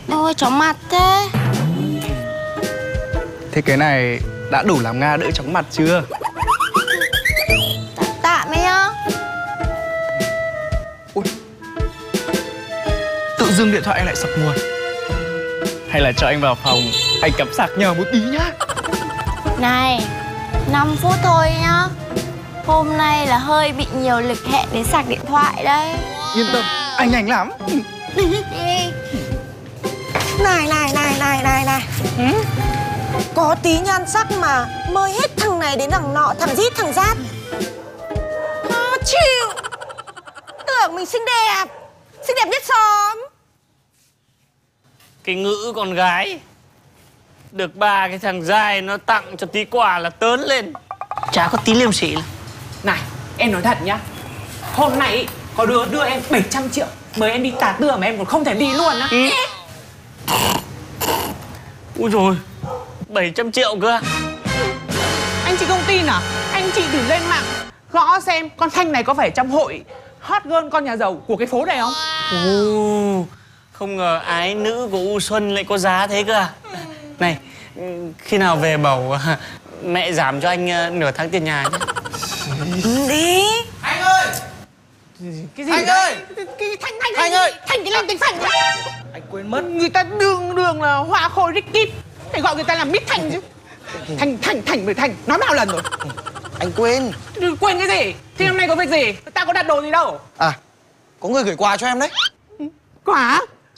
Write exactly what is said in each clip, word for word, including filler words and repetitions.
Ôi chóng mặt thế. Thế cái này đã đủ làm Nga đỡ chóng mặt chưa? Tạm ấy nhá. Ui. Tự dưng điện thoại anh lại sập nguồn. Hay là cho anh vào phòng, anh cắm sạc nhờ một tí nhá. Này, năm phút thôi nhá. Hôm nay là hơi bị nhiều lịch hẹn đến sạc điện thoại đấy. Yên tâm, anh nhanh lắm. Đi. Này này này này này này. Ừ? Có tí nhan sắc mà mời hết thằng này đến thằng nọ, thằng rít thằng rát. Khó chịu. Tưởng mình xinh đẹp, xinh đẹp nhất xóm. Cái ngữ con gái được ba cái thằng dai nó tặng cho tí quà là tớn lên. Chả có tí liêm sỉ. Này, em nói thật nhá. Hôm nay có đứa đưa em bảy trăm triệu mời em đi tạt tưa mà em còn không thèm đi luôn á. Ừ. Ui dồi, bảy trăm triệu cơ. Anh chị không tin à? Anh chị thử lên mạng gõ xem con Thanh này có phải trong hội hot girl con nhà giàu của cái phố này không? Ồ, không ngờ ái nữ của U Xuân lại có giá thế cơ à? Này, khi nào về bảo mẹ giảm cho anh nửa tháng tiền nhà nhé. Đi. Anh ơi! Cái gì Thanh đấy? ơi! Cái, cái Thanh Thanh Thanh ơi! Thanh cái lên tiếng Thanh. Anh quên mất. Người ta đường đường là hoa khôi Ricky, phải gọi người ta là Mít Thanh chứ. Thanh Thanh Thanh với Thanh nói bao lần rồi. Anh quên. Quên cái gì? Thì hôm nay có việc gì? Ta có đặt đồ gì đâu. À, có người gửi quà cho em đấy. Quả?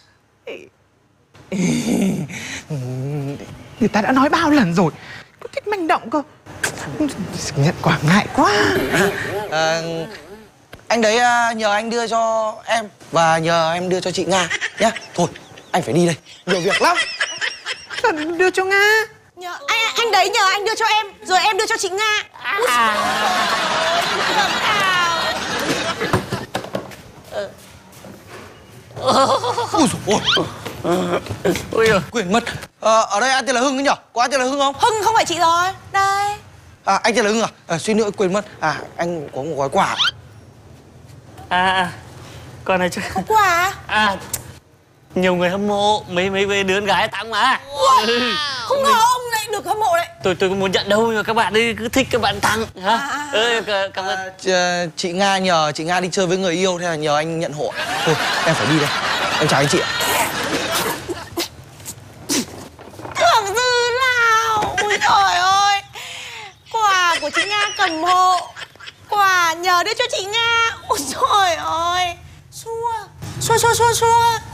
Người ta đã nói bao lần rồi, có thích manh động cơ. Nhận quà ngại quá. À, anh đấy nhờ anh đưa cho em và nhờ em đưa cho chị Nga nhá. Thôi, anh phải đi đây, nhiều việc lắm. Cần đưa cho Nga. Nhờ, anh, anh đấy nhờ anh đưa cho em, rồi em đưa cho chị Nga. À. Ui dồi ôi. Ôi giời. Quên mất. Ờ, ở đây anh tên là Hưng ấy nhở? Có ai tên là Hưng không? Hưng không phải chị rồi. Đây. À, anh tên là Hưng à? À suy nữa quên mất. À, anh có một gói quà. À, à. Con này chứ. Quà. À, nhiều người hâm mộ mấy mấy mấy đứa con gái tặng mà. Ừ. Không ngờ ông lại được hâm mộ đấy. Tôi tôi không muốn nhận đâu, nhưng mà các bạn ấy cứ thích các bạn tặng hả? À, à, Ừ, cảm ơn. À, chị, chị Nga nhờ chị Nga đi chơi với người yêu, thế là nhờ anh nhận hộ. Thôi, em phải đi đây. Em chào anh chị ạ. Tưởng dư nào. Ui trời ơi. Quà của chị Nga cầm hộ, quà nhờ đưa cho chị Nga. Ôi trời ơi. Xua. Xua xua xua xua.